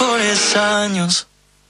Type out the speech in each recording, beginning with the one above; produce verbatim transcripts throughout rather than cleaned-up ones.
mejores años.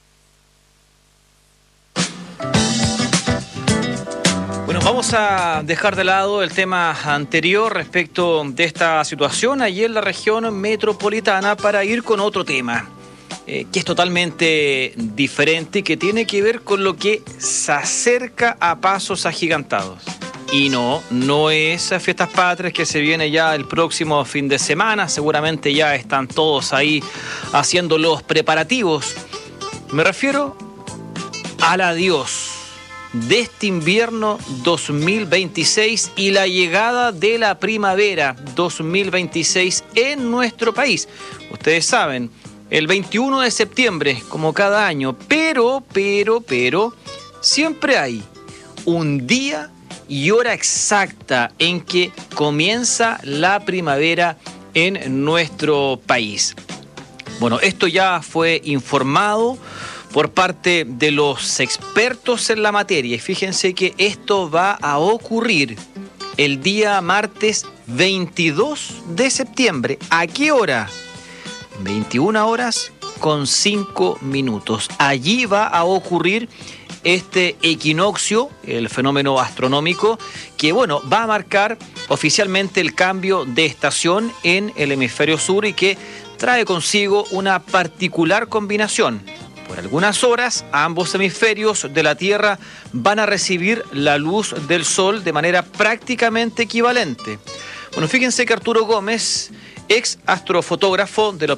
Bueno, vamos a dejar de lado el tema anterior respecto de esta situación allí en la región metropolitana para ir con otro tema, eh, que es totalmente diferente y que tiene que ver con lo que se acerca a pasos agigantados. Y no, no es a Fiestas Patrias que se viene ya el próximo fin de semana. Seguramente ya están todos ahí haciendo los preparativos. Me refiero al adiós de este invierno dos mil veintiséis y la llegada de la primavera dos mil veintiséis en nuestro país. Ustedes saben, el veintiuno de septiembre, como cada año, pero, pero, pero, siempre hay un día y hora exacta en que comienza la primavera en nuestro país. Bueno, esto ya fue informado por parte de los expertos en la materia y fíjense que esto va a ocurrir el día martes veintidós de septiembre. ¿A qué hora? veintiuna horas con cinco minutos. Allí va a ocurrir este equinoccio, el fenómeno astronómico, que bueno, va a marcar oficialmente el cambio de estación en el hemisferio sur y que trae consigo una particular combinación. Por algunas horas, ambos hemisferios de la Tierra van a recibir la luz del Sol de manera prácticamente equivalente. Bueno, fíjense que Arturo Gómez, ex astrofotógrafo del